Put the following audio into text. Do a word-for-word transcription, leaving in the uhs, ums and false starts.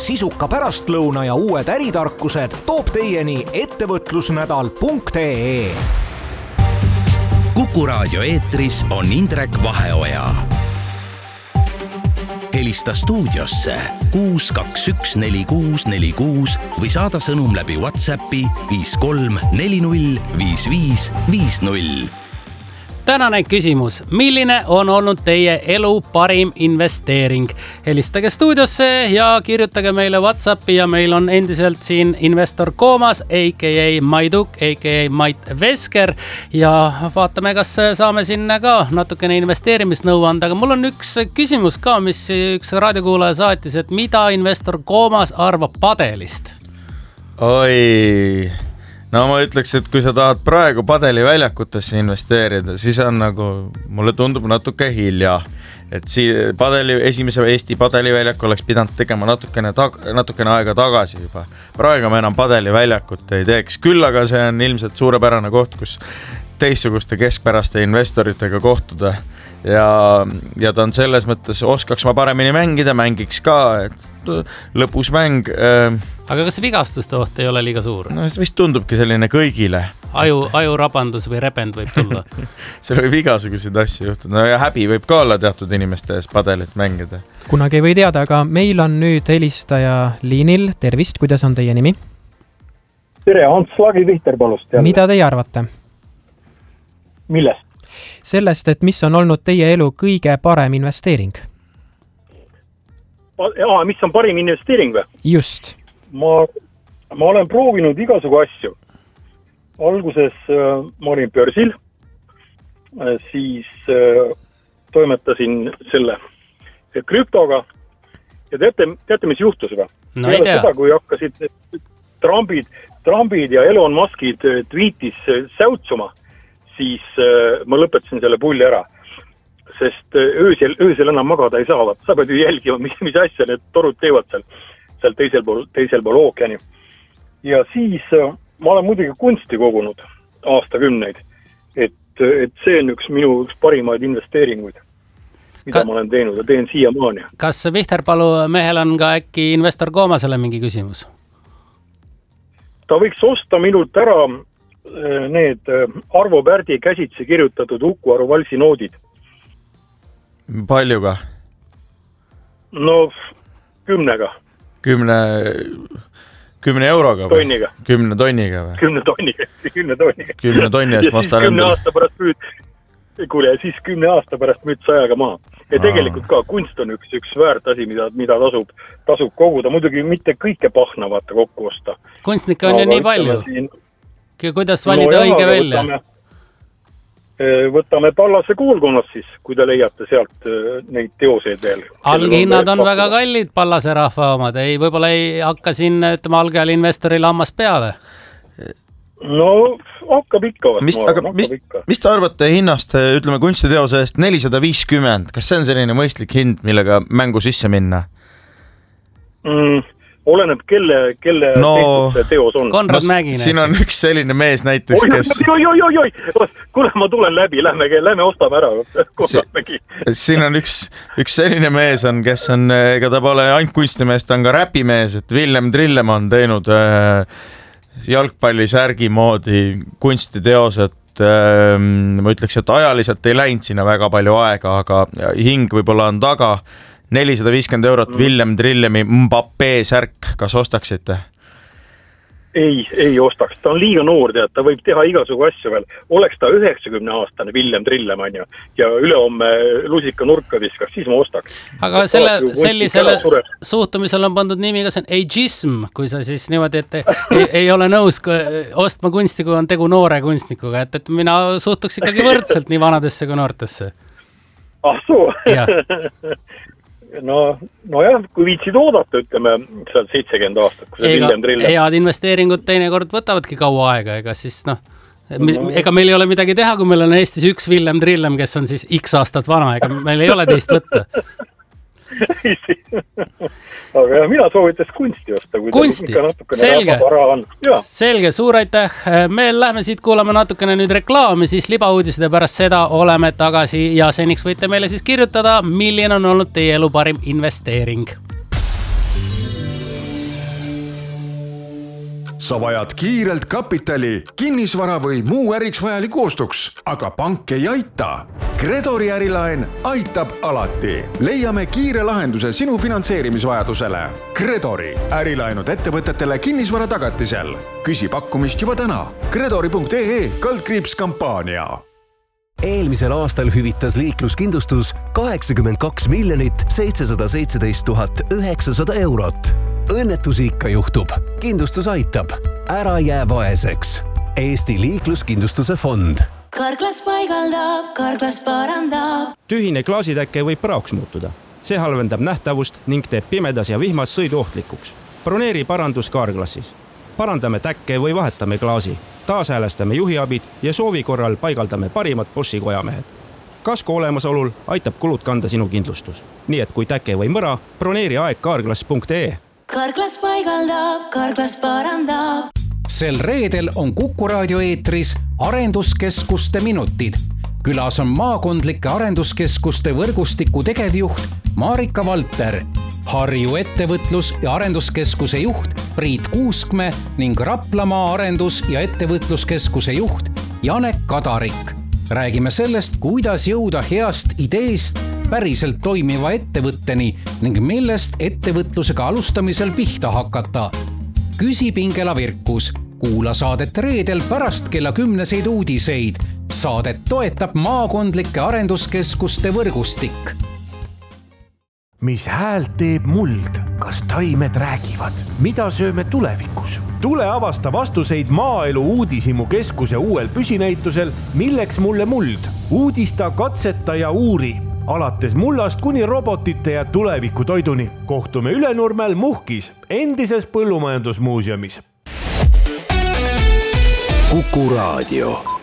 sisuka pärastlõuna ja uued äritarkused toob teieni ettevõtlusnädal punkt ee. Kuku Raadio eetris on Indrek Vaheoja. Helista stuudiosse kuus kaks üks neli kuus neli kuus või saada sõnum läbi WhatsAppi viis kolm neli null viis viis viis null. Tänane küsimus. Milline on olnud teie elu parim investeering? Helistage stuudiosse ja kirjutage meile WhatsAppi ja meil on endiselt siin investor Koomas, a k a Maiduk, a k a Mait Vesker ja vaatame, kas saame sinna ka natukene investeerimisnõu anda. Aga mul on üks küsimus ka, mis üks raadiokuulaja saatis, et mida investor Koomas arvab padelist? Oi... No ma ütleks, et kui sa tahad praegu padeliväljakutesse investeerida, siis on nagu, mulle tundub natuke hilja. Et sii, padeli, esimese Eesti padeliväljak oleks pidanud tegema natukene, tag, natukene aega tagasi juba. Praegu me enam padeliväljakut ei teeks. Küll aga see on ilmselt suurepärane koht, kus teissuguste keskpäraste investoritega kohtuda. Ja, ja ta on selles mõttes, oskaks ma paremini mängida, mängiks ka, et lõpus mäng. Äh, Aga kas vigastuste oht ei ole liiga suur? No see vist tundubki selline kõigile. Aju, ajurabandus või repend võib tulla. Seal võib igasuguseid asju juhtuda. No ja häbi võib ka olla teatud inimeste ees padelit mängida. Kunagi ei või teada, aga meil on nüüd helistaja liinil. Tervist, kuidas on teie nimi? Tere, Ants Lagi Vihter palust. Jälle. Mida teie arvate? Millest? Sellest, et mis on olnud teie elu kõige parem investeering? Jaa, mis on parim investeering või? Just. Ma, ma olen proovinud igasugu asju. Alguses äh, ma olin börsil, äh, siis äh, toimetasin selle krüptoga ja teate, teate mis juhtus või? No ei tea. Seda, kui hakkasid Trumpid, Trumpid ja Elon Muskid tweetis säutsuma, siis äh, ma lõpetasin selle pulli ära. Sest öösel, öösel enam magada ei saa. Sa pead ju jälgima, mis, mis asja need torud teevad seal, seal teisel pool, teisel pool ookeani. Ja siis ma olen muidugi kunsti kogunud aastakümneid, et, et see on üks minu üks parimaid investeeringuid, mida Ka... ma olen teinud ja teen siia maani. Kas Vihterpalu mehel on ka äkki investor Koomasele mingi küsimus? Ta võiks osta minult ära need Arvo Pärdi käsitsi kirjutatud Uku Aru valsi noodid. Palju ka? No kümnega. Kümne, kümne euroga või? Tonniga. Kümne tonniga või? Kümne tonniga. Kümne tonniga. Kümne tonni eest ma ostan endale. Aasta pärast müüd, kuule, siis kümne aasta pärast müüd sajaga maha. Ja tegelikult ka kunst on üks, üks väärt asi, mida, mida tasub, tasub koguda. Muidugi mitte kõike pahna vaata kokku osta. Kunstnikke on ju nii palju. Siin... Kuidas valida no, õige välja? Võtame, võtame Pallase koolkonnast siis, kui te leiate sealt neid teoseid veel. Alghinnad on, on väga kallid Pallase rahva omad. Ei, võib-olla ei hakka siin, ütleme, algajal investoril ammas peale. No, hakkab ikka. Mis, aga mis, mis te arvate hinnast, ütleme, kunstiteose eest nelisada viiskümmend? Kas see on selline mõistlik hind, millega mängu sisse minna? Mm. Oleneb, kelle, kelle no, tehtud teos on. Konrad no, Mägine. Siin on üks selline mees näiteks, oi, kes... Oi, oi, oi, oi, kuule, ma tulen läbi, lähme, lähme ostame ära. Si... Siin on üks, üks selline mees, on, kes on, ega ta pole ainult kunstimees, ta on ka räpimees, et Villem Trillem on teinud äh, jalgpallisärgi moodi kunstiteosed. Äh, ma ütleks, et ajaliselt ei läinud sinna väga palju aega, aga hing võib-olla on taga. nelisada viiskümmend eurot mm. Villem Trillemi Mbappé särk, kas ostaksite? Ei, ei ostaks. Ta on liiga noor, tead, ta võib teha igasugu asju veel. Oleks ta üheksakümne aastane Villem Trillem on ju, ja ülehomme lusika nurka viskaks, siis ma ostaks. Aga selle, sellisele suhtumisel on pandud nimi, kas on ageism, kui sa siis niimoodi, et ei, ei ole nõus ostma kunsti, kui on tegu noore kunstnikuga, et, et mina suhtuks ikkagi võrdselt nii vanadesse kui noortesse. Ah, soo? Ja. No, no jah, kui viitsid oodata, ütleme, seal seitsekümmend aastat. Ega, head investeeringud teinekord võtavadki kaua aega, ega siis noh, no, ega meil ei ole midagi teha, kui meil on Eestis üks Villem Trillem, kes on siis x aastat vana, ega meil ei ole teist võtta. Aga jah, mina soovitas kunsti osta. Kunsti, selge, selge, suur aitäh. Me lähme siit kuulama natukene nüüd reklaami, siis libauudised ja pärast seda oleme tagasi ja seniks võite meile siis kirjutada, milline on olnud teie elu parim investeering. sa vajad kiirelt kapitali, kinnisvara või muu äriks vajaliku ostuks, aga pank ei aita. Gredori ärilaen aitab alati. Leiame kiire lahenduse sinu finantseerimisvajadusele. Gredori ärilaenud ettevõtetele kinnisvara tagatisel. Küsi pakkumist juba täna. Gredori punkt ee kaldkriips kampaania. Eelmisel aastal hüvitas liikluskindlustus kaheksakümmend kaks miljonit seitsesada seitseteist tuhat üheksasada eurot. Õnnetusi ikka juhtub. Kindlustus aitab. Ära jää vaeseks. Eesti liikluskindlustuse fond. Karklas paigaldab, Karklas parandab. Tühine klaasitäkke võib praoks muutuda. See halvendab nähtavust ning teeb pimedas ja vihmas sõidu ohtlikuks. Broneeri parandus Karklassis. Parandame täkke või vahetame klaasi. Taashäälestame juhiabid ja soovi korral paigaldame parimad Boschi kojamehed. Kasko olemasolul aitab kulud kanda sinu kindlustus. Nii et kui täke või mõra, broneeri aeg karklas punkt ee. Karklas paigaldab, Karklas parandab. Sel reedel on Kuku raadio eetris arenduskeskuste minutid. Külas on maakondlike arenduskeskuste võrgustiku tegevjuht Marika Valter, Harju ettevõtlus- ja arenduskeskuse juht Priit Kuuskme ning Raplamaa arendus- ja ettevõtluskeskuse juht Janek Kadarik. Räägime sellest, kuidas jõuda heast ideest päriselt toimiva ettevõtteni ning millest ettevõtlusega alustamisel pihta hakata. Küsi Pingela Virkus. Kuula saadet reedel pärast kella kümneseid uudiseid. Saadet toetab maakondlike arenduskeskuste võrgustik. Mis häält teeb muld? Kas taimed räägivad? Mida sööme tulevikus? Tule avasta vastuseid Maaelu uudishimu keskuse uuel püsinäitusel Milleks mulle muld? Uudista, katseta ja uuri. Alates mullast kuni robotite ja tuleviku toiduni. Kohtume Ülenurmel Muhkis, endises põllumajandusmuuseumis. Kuku raadio.